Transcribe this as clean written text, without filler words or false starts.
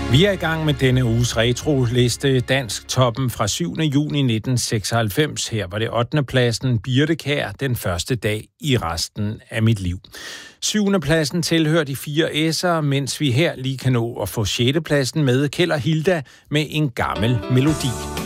Vi er i gang med denne uges retro-liste, Dansk Toppen fra 7. juni 1996. Her var det 8. pladsen, Birthe Kjær, Den første dag i resten af mit liv. 7. pladsen tilhører de 4 S'er, mens vi her lige kan nå at få 6. pladsen med Kjeld og Hilda med En gammel melodi.